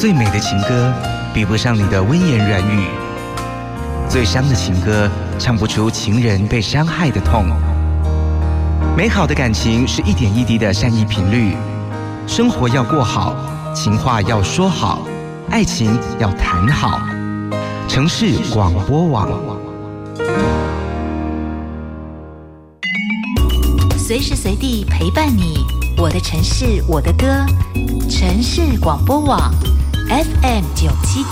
最美的情歌比不上你的温言软语，最伤的情歌唱不出情人被伤害的痛。美好的感情是一点一滴的善意频率，生活要过好，情话要说好，爱情要谈好。城市广播网， 随时随地陪伴你，我的城市，我的歌，城市广播网 FM 97.1